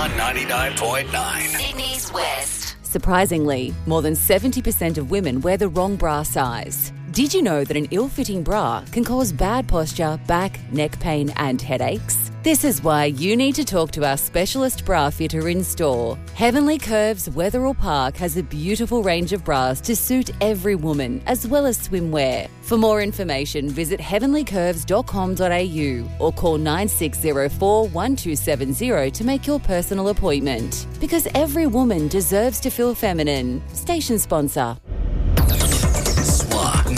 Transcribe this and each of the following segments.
SWR 99.9. Sydney's West. Surprisingly, more than 70% of women wear the wrong bra size. Did you know that an ill-fitting bra can cause bad posture, back, neck pain and headaches? This is why you need to talk to our specialist bra fitter in store. Heavenly Curves Wetherill Park has a beautiful range of bras to suit every woman, as well as swimwear. For more information, visit heavenlycurves.com.au or call 9604 1270 to make your personal appointment. Because every woman deserves to feel feminine. Station sponsor. SWR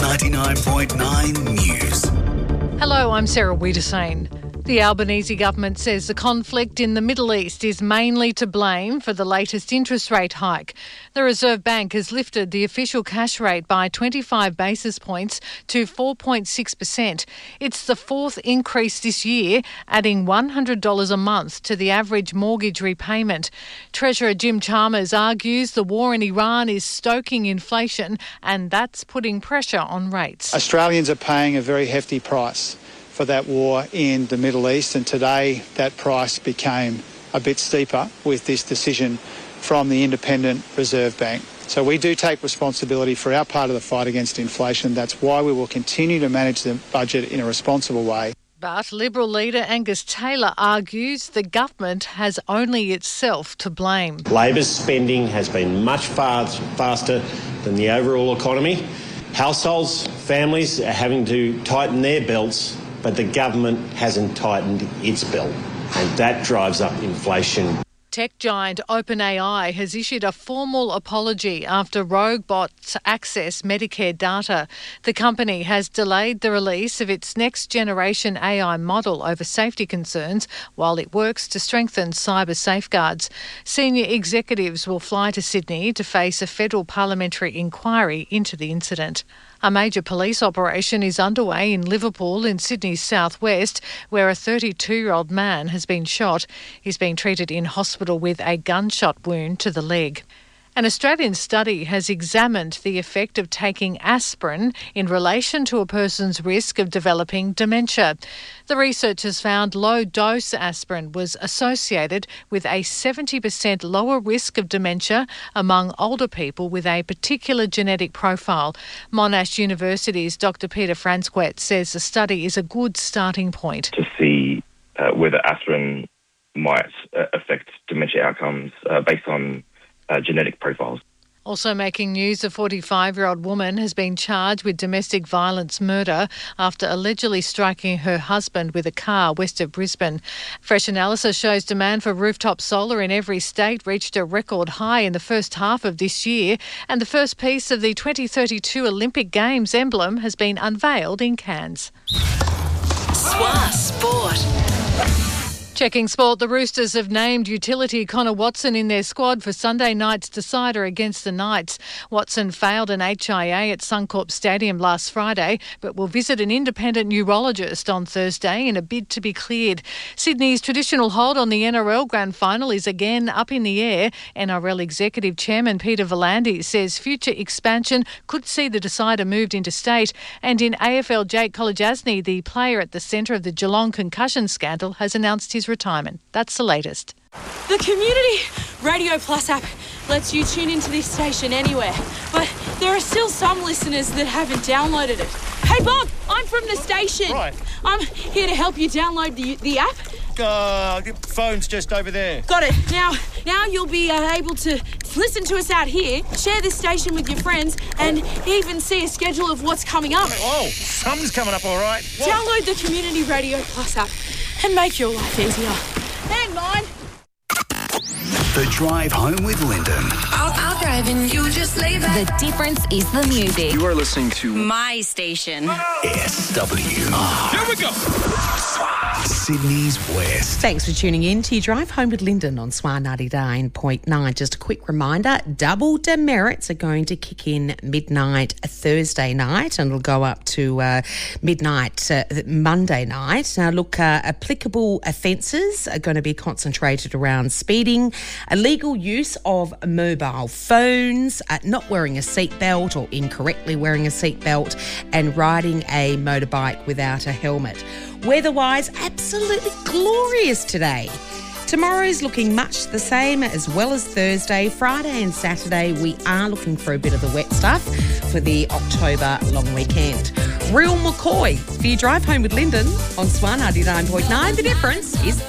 99.9 News. Hello, I'm Sarah Wiedersane. The Albanese government says the conflict in the Middle East is mainly to blame for the latest interest rate hike. The Reserve Bank has lifted the official cash rate by 25 basis points to 4.6%. It's the fourth increase this year, adding $100 a month to the average mortgage repayment. Treasurer Jim Chalmers argues the war in Iran is stoking inflation and that's putting pressure on rates. Australians are paying a very hefty price for that war in the Middle East, and today that price became a bit steeper with this decision from the independent Reserve Bank. So we do take responsibility for our part of the fight against inflation. That's why we will continue to manage the budget in a responsible way. But Liberal leader Angus Taylor argues the government has only itself to blame. Labor's spending has been much faster than the overall economy. Households, families are having to tighten their belts, but the government hasn't tightened its belt, and that drives up inflation. Tech giant OpenAI has issued a formal apology after rogue bots access Medicare data. The company has delayed the release of its next-generation AI model over safety concerns while it works to strengthen cyber safeguards. Senior executives will fly to Sydney to face a federal parliamentary inquiry into the incident. A major police operation is underway in Liverpool in Sydney's southwest, where a 32-year-old man has been shot. He's being treated in hospital with a gunshot wound to the leg. An Australian study has examined the effect of taking aspirin in relation to a person's risk of developing dementia. The researchers found low-dose aspirin was associated with a 70% lower risk of dementia among older people with a particular genetic profile. Monash University's Dr. Peter Franzquet says the study is a good starting point. To see whether aspirin might affect dementia outcomes based on genetic profiles. Also making news, a 45-year-old woman has been charged with domestic violence murder after allegedly striking her husband with a car west of Brisbane. Fresh analysis shows demand for rooftop solar in every state reached a record high in the first half of this year, and the first piece of the 2032 Olympic Games emblem has been unveiled in Cairns. SWR Sport. Checking sport, the Roosters have named utility Connor Watson in their squad for Sunday night's decider against the Knights. Watson failed an HIA at Suncorp Stadium last Friday, but will visit an independent neurologist on Thursday in a bid to be cleared. Sydney's traditional hold on the NRL Grand Final is again up in the air. NRL Executive Chairman Peter V'landys says future expansion could see the decider moved interstate. And in AFL, Jake Kolodjasny, the player at the centre of the Geelong concussion scandal, has announced his retirement. That's the latest. The Community Radio Plus app lets you tune into this station anywhere, but there are still some listeners that haven't downloaded it. Hey Bob, I'm from the station. Right. I'm here to help you download the app. Phone's just over there. Got it. Now you'll be able to listen to us out here, share this station with your friends, and even see a schedule of what's coming up. Oh, something's coming up all right. What? Download the Community Radio Plus app and make your life easier. And mine. The Drive Home with Lyndon. I'll drive and you just lay back. The difference is the music. You are listening to My station. SWR. Here we go. Sydney's West. Thanks for tuning in to your Drive Home with Lyndon on SWR 99.9. Just a quick reminder, double demerits are going to kick in midnight Thursday night and it'll go up to midnight Monday night. Now, look, applicable offences are going to be concentrated around speeding, illegal use of mobile phones, not wearing a seatbelt or incorrectly wearing a seatbelt, and riding a motorbike without a helmet. Weather-wise, absolutely glorious today. Tomorrow's looking much the same as well as Thursday. Friday and Saturday, we are looking for a bit of the wet stuff for the October long weekend. Real McCoy for your drive home with Lyndon on Swan 99.9. The difference is